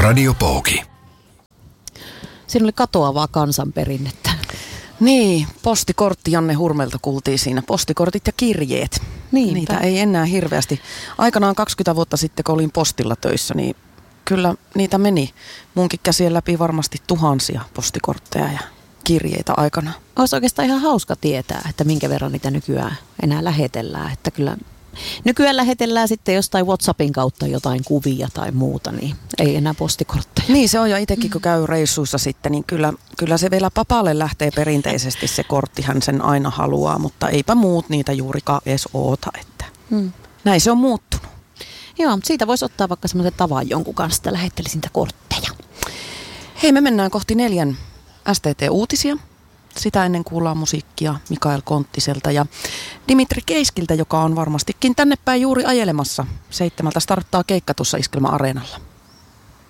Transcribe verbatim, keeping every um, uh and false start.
Radio Pooki. Siinä oli katoavaa kansanperinnettä. Niin, postikortti Janne Hurmelta kuultiin siinä. Postikortit ja kirjeet. Niinpä. Niitä ei enää hirveästi. Aikanaan kaksikymmentä vuotta sitten, kun olin postilla töissä, niin kyllä niitä meni munkin käsien läpi varmasti tuhansia postikortteja ja kirjeitä aikana. Olisi oikeastaan ihan hauska tietää, että minkä verran niitä nykyään enää lähetellään. Että kyllä nykyään lähetellään sitten jostain WhatsAppin kautta jotain kuvia tai muuta, niin ei enää postikortteja. Niin se on, ja itsekin kun käy reissuissa sitten, niin kyllä, kyllä se vielä papalle lähtee perinteisesti se kortti, hän sen aina haluaa, mutta eipä muut niitä juurikaan edes oota, että hmm. näin se on muuttunut. Joo, siitä voisi ottaa vaikka semmoisen tavan jonkun kanssa, että lähettelisin niitä kortteja. Hei, me mennään kohti neljän S T T-uutisia. Sitä ennen kuullaan musiikkia Mikael Konttiselta ja Dimitri Keiskiltä, joka on varmastikin tänne päin juuri ajelemassa. Seitsemältä starttaa keikka tuossa Iskelma Areenalla.